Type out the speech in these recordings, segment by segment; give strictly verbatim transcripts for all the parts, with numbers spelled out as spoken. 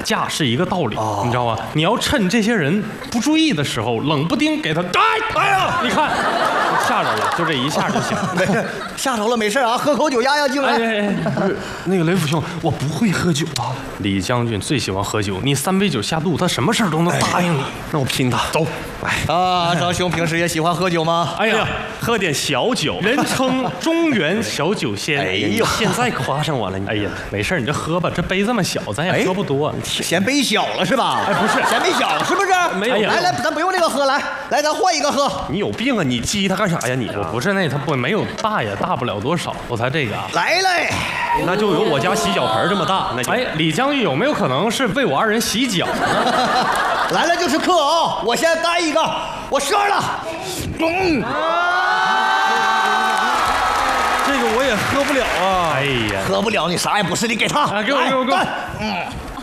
架是一个道理，你知道吗？你要趁这些人不注意的时候，冷不丁给他，哎哎呀，你看吓着了，就这一下就行。 没事，吓着了没事啊，喝口酒压压惊。 哎哎哎， 不是那个雷府兄，我不会喝酒啊。 李将军最喜欢喝酒，你三杯酒下肚，他什么事儿都能答应你。 那我拼他， 走。 哎啊，张兄平时也喜欢喝酒吗？ 哎呀， 喝点小酒， 人称中原小酒仙。 哎呦， 现在夸上我了，你哎呀，没事，你就喝吧，这杯这么小，咱也喝不多。 嫌杯小了是吧？ 哎，不是， 嫌杯小是不是？ 没有来来，咱不用这个喝，来来，咱换一个喝。 你有病啊！你激他干啥呀你？ 我不是那，他不没有大也大不了多少，我才这个啊。 来来， 那就有我家洗脚盆这么大。那就哎，李将军有没有可能是为我二人洗脚呢？ 来了就是客啊！我先干一个，我射了。嗯， 这个我也喝不了啊！ 哎呀， 喝不了你啥也不是，你给他。 啊，给我给我给我。 嗯。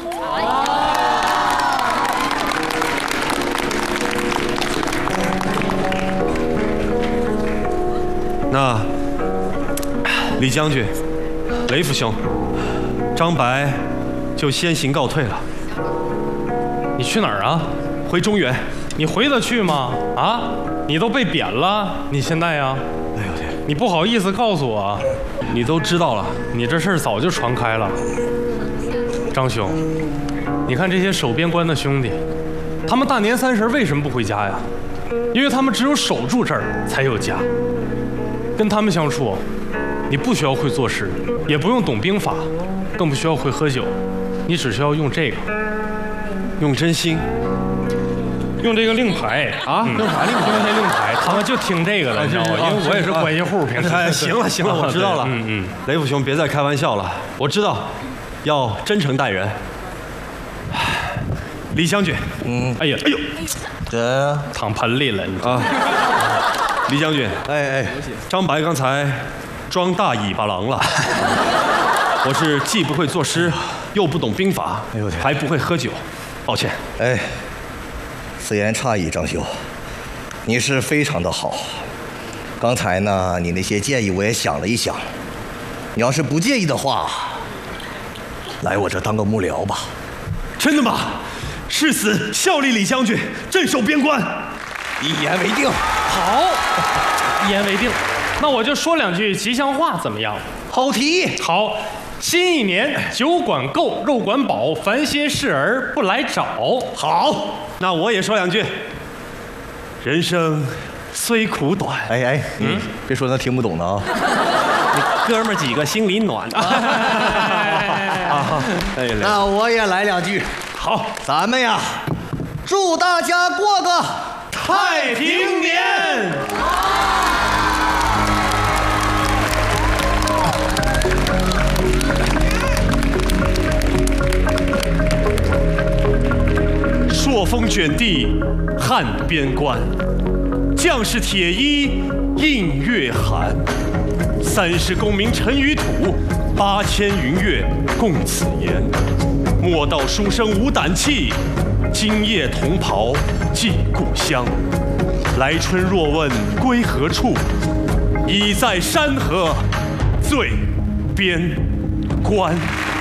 那李将军、雷府兄、张白就先行告退了。 你去哪儿啊？ 回中原。 你回得去吗？啊，你都被贬了，你现在呀？ 哎呦天！ 你不好意思告诉我， 你都知道了， 你这事儿早就传开了。张兄，你看这些守边关的兄弟，他们大年三十为什么不回家呀？因为他们只有守住这儿才有家。跟他们相处，你不需要会作诗，也不用懂兵法，更不需要会喝酒，你只需要用这个， 用真心。 用这个令牌啊， 用啥令牌？ 用这令牌，他们就听这个了，你知道吗？因为我也是关系户，平时。 哎，行了行了，我知道了。 嗯嗯， 雷府兄别再开玩笑了，我知道，要真诚待人。李将军， 嗯， 哎呀，哎呦， 这躺盆里了，你啊，李将军， 哎哎， 张白刚才装大尾巴狼了。我是既不会作诗，又不懂兵法， 哎呦天， 还不会喝酒，抱歉。 哎，此言差矣，张兄，你是非常的好。刚才呢，你那些建议我也想了一想，你要是不介意的话，来我这当个幕僚吧。 真的吗？誓死效力李将军，镇守边关。 一言为定。 好，一言为定。那我就说两句吉祥话，怎么样？ 好提议。 好，新一年酒管够，肉管饱，烦些事儿不来找。 好，那我也说两句。人生虽苦短， 哎哎，嗯，别说那听不懂的啊。 你哥们儿几个心里暖啊！哎， 那我也来两句。 好， 咱们呀，祝大家过个太平年。朔风卷地汉边关，将士铁衣映月寒。三十功名尘与土，八千云月共此言。莫道书生无胆气，今夜同袍寄故乡。来春若问归何处，已在山河最边关。